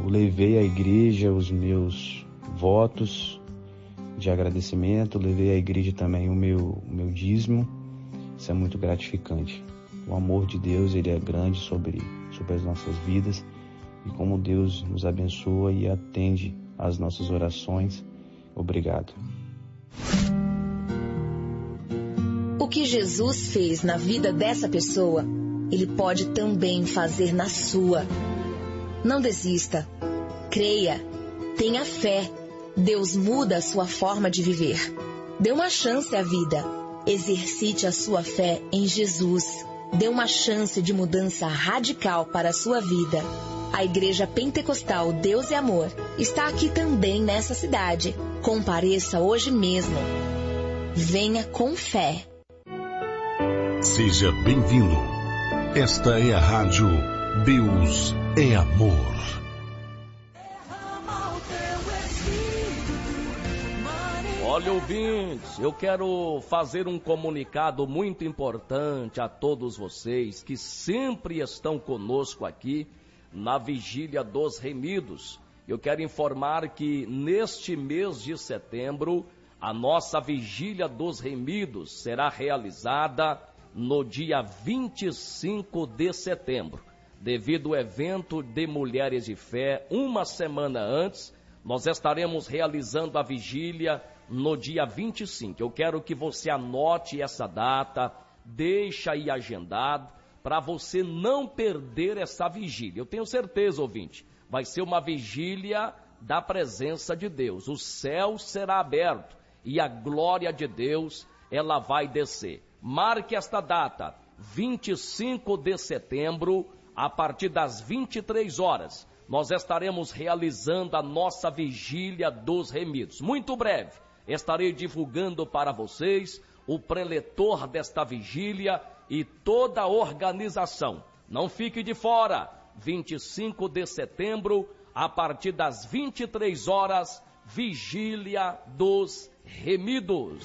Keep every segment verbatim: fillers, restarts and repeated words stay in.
levei à igreja os meus votos de agradecimento, levei à igreja também o meu, o meu dízimo. Isso é muito gratificante. O amor de Deus, ele é grande sobre, sobre as nossas vidas, e como Deus nos abençoa e atende às nossas orações. Obrigado. O que Jesus fez na vida dessa pessoa, Ele pode também fazer na sua. Não desista. Creia. Tenha fé. Deus muda a sua forma de viver. Dê uma chance à vida. Exercite a sua fé em Jesus. Dê uma chance de mudança radical para a sua vida. A Igreja Pentecostal Deus e Amor está aqui também nessa cidade. Compareça hoje mesmo. Venha com fé. Seja bem-vindo. Esta é a Rádio Deus é Amor. Olha, ouvintes, eu quero fazer um comunicado muito importante a todos vocês que sempre estão conosco aqui na Vigília dos Remidos. Eu quero informar que neste mês de setembro, a nossa Vigília dos Remidos será realizada no dia vinte e cinco de setembro. Devido ao evento de Mulheres de Fé, uma semana antes, nós estaremos realizando a vigília no dia vinte e cinco. Eu quero que você anote essa data, deixa aí agendado, para você não perder essa vigília. Eu tenho certeza, ouvinte, vai ser uma vigília da presença de Deus. O céu será aberto e a glória de Deus, ela vai descer. Marque esta data, vinte e cinco de setembro, a partir das vinte e três horas. Nós estaremos realizando a nossa Vigília dos Remidos. Muito breve, estarei divulgando para vocês o preletor desta vigília e toda a organização. Não fique de fora, vinte e cinco de setembro, a partir das vinte e três horas, Vigília dos Remidos.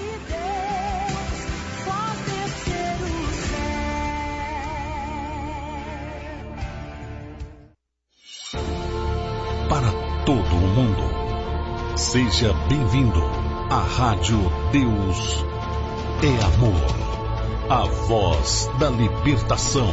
Para todo o mundo, seja bem-vindo à Rádio Deus é Amor, a voz da libertação.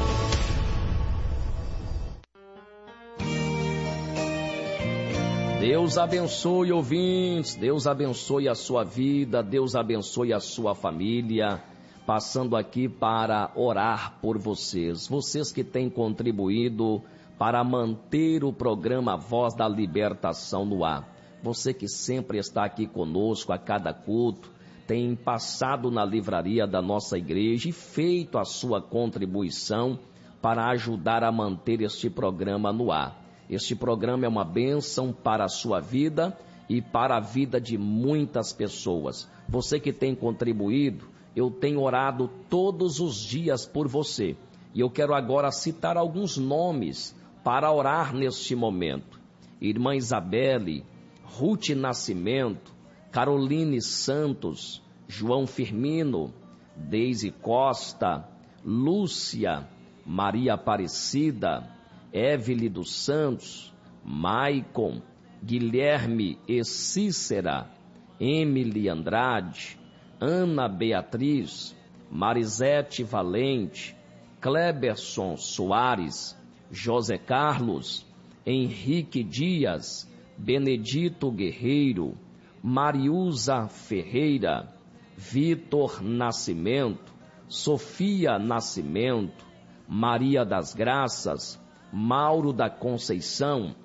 Deus abençoe, ouvintes, Deus abençoe a sua vida, Deus abençoe a sua família, passando aqui para orar por vocês, vocês que têm contribuído para manter o programa Voz da Libertação no ar. Você que sempre está aqui conosco a cada culto, tem passado na livraria da nossa igreja e feito a sua contribuição para ajudar a manter este programa no ar. Este programa é uma bênção para a sua vida e para a vida de muitas pessoas. Você que tem contribuído, eu tenho orado todos os dias por você. E eu quero agora citar alguns nomes para orar neste momento. Irmã Isabelle, Ruth Nascimento, Caroline Santos, João Firmino, Deise Costa, Lúcia, Maria Aparecida, Évile dos Santos, Maicon, Guilherme e Cícera, Emily Andrade, Ana Beatriz, Marisete Valente, Cleberson Soares, José Carlos, Henrique Dias, Benedito Guerreiro, Mariusa Ferreira, Vitor Nascimento, Sofia Nascimento, Maria das Graças, Mauro da Conceição,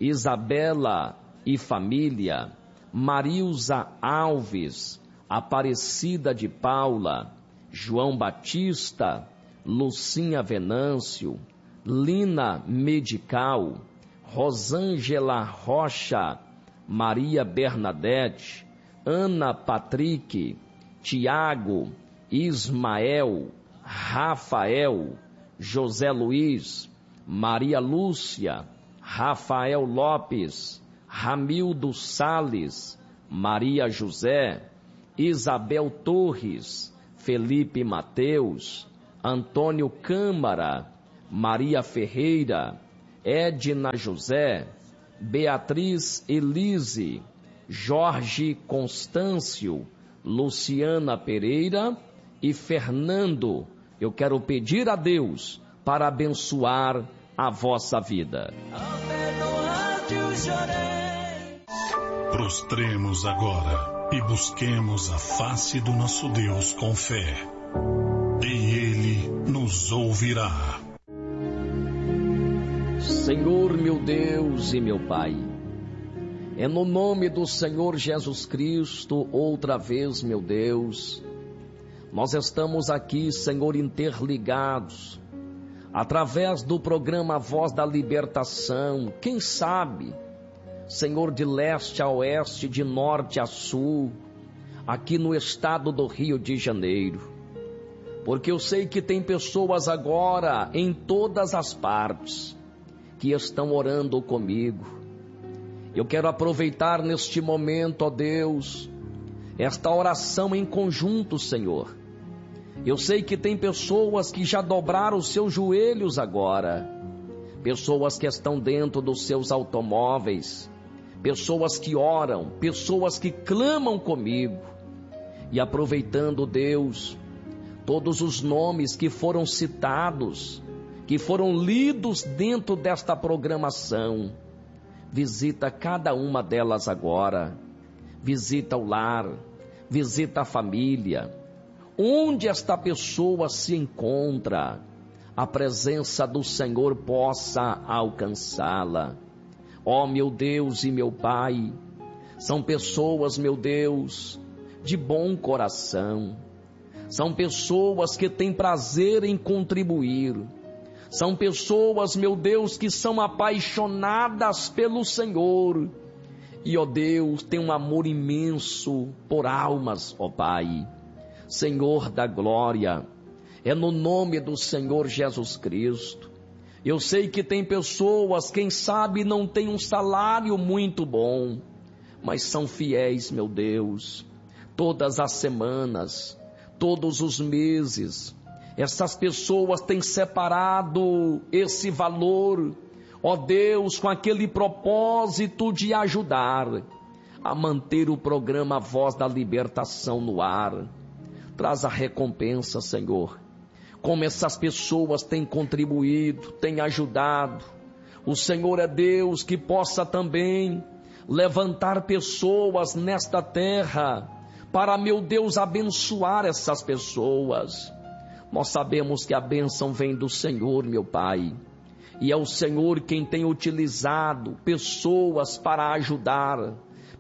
Isabela e família, Marilza Alves, Aparecida de Paula, João Batista, Lucinha Venâncio, Lina Medical, Rosângela Rocha, Maria Bernadette, Ana Patrick, Tiago, Ismael, Rafael, José Luiz, Maria Lúcia, Rafael Lopes, Ramildo Sales, Maria José, Isabel Torres, Felipe Mateus, Antônio Câmara, Maria Ferreira, Edna José, Beatriz Elise, Jorge Constâncio, Luciana Pereira e Fernando. Eu quero pedir a Deus para abençoar a vossa vida. Prostremos agora e busquemos a face do nosso Deus com fé. E Ele nos ouvirá. Senhor meu Deus e meu Pai, é no nome do Senhor Jesus Cristo, outra vez, meu Deus, nós estamos aqui, Senhor, interligados, através do programa Voz da Libertação, quem sabe, Senhor, de leste a oeste, de norte a sul, aqui no estado do Rio de Janeiro, porque eu sei que tem pessoas agora em todas as partes que estão orando comigo. Eu quero aproveitar neste momento, ó Deus, esta oração em conjunto, Senhor. Eu sei que tem pessoas que já dobraram os seus joelhos agora, pessoas que estão dentro dos seus automóveis, pessoas que oram, pessoas que clamam comigo. E aproveitando, Deus, todos os nomes que foram citados, que foram lidos dentro desta programação, visita cada uma delas agora, visita o lar, visita a família, onde esta pessoa se encontra, a presença do Senhor possa alcançá-la. Ó meu Deus e meu Pai, são pessoas, meu Deus, de bom coração, são pessoas que têm prazer em contribuir, são pessoas, meu Deus, que são apaixonadas pelo Senhor. E, ó Deus, tem um amor imenso por almas, ó Pai. Senhor da glória, é no nome do Senhor Jesus Cristo. Eu sei que tem pessoas, quem sabe não tem um salário muito bom, mas são fiéis, meu Deus. Todas as semanas, todos os meses, essas pessoas têm separado esse valor, ó Deus, com aquele propósito de ajudar a manter o programa Voz da Libertação no ar. Traz a recompensa, Senhor. Como essas pessoas têm contribuído, têm ajudado. O Senhor é Deus que possa também levantar pessoas nesta terra para, meu Deus, abençoar essas pessoas. Nós sabemos que a bênção vem do Senhor, meu Pai, e é o Senhor quem tem utilizado pessoas para ajudar,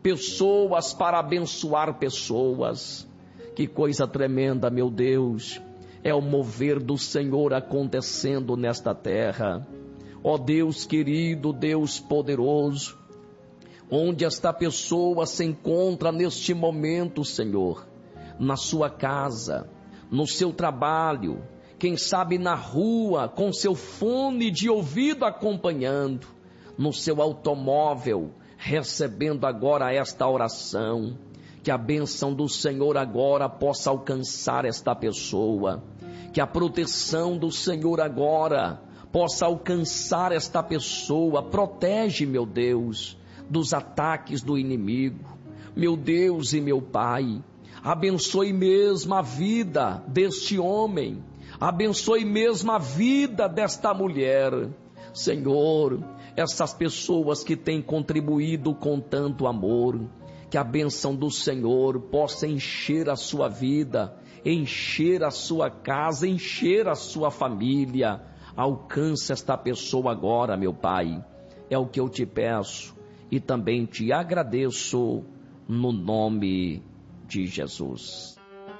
pessoas para abençoar pessoas. Que coisa tremenda, meu Deus, é o mover do Senhor acontecendo nesta terra. Ó Deus querido, Deus poderoso, onde esta pessoa se encontra neste momento, Senhor, na sua casa, no seu trabalho, quem sabe na rua, com seu fone de ouvido acompanhando, no seu automóvel, recebendo agora esta oração, que a bênção do Senhor agora possa alcançar esta pessoa, que a proteção do Senhor agora possa alcançar esta pessoa. Protege, meu Deus, dos ataques do inimigo, meu Deus e meu Pai. Abençoe mesmo a vida deste homem, abençoe mesmo a vida desta mulher. Senhor, essas pessoas que têm contribuído com tanto amor, que a bênção do Senhor possa encher a sua vida, encher a sua casa, encher a sua família. Alcance esta pessoa agora, meu Pai. É o que eu te peço e também te agradeço no nome de Jesus.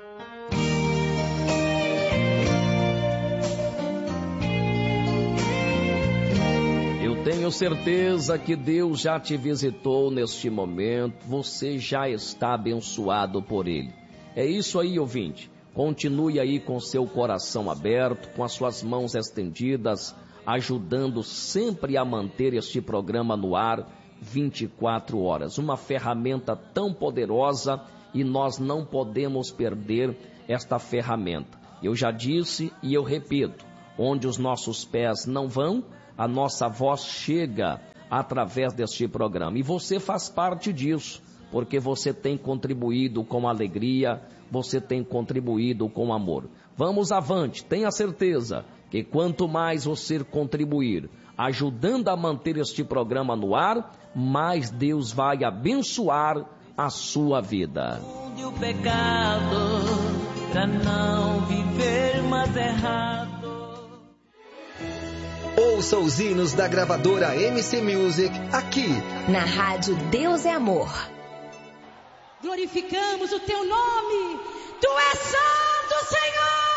Eu tenho certeza que Deus já te visitou neste momento, você já está abençoado por Ele. É isso aí, ouvinte. Continue aí com seu coração aberto, com as suas mãos estendidas, ajudando sempre a manter este programa no ar vinte e quatro horas. Uma ferramenta tão poderosa e nós não podemos perder esta ferramenta. Eu já disse e eu repito, onde os nossos pés não vão, a nossa voz chega através deste programa. E você faz parte disso, porque você tem contribuído com alegria, você tem contribuído com amor. Vamos avante, tenha certeza que quanto mais você contribuir, ajudando a manter este programa no ar, mais Deus vai abençoar a sua vida. O pecado, pra não viver mais errado. Ouça os hinos da gravadora M C Music aqui na rádio Deus é Amor. Glorificamos o teu nome, tu és santo, Senhor.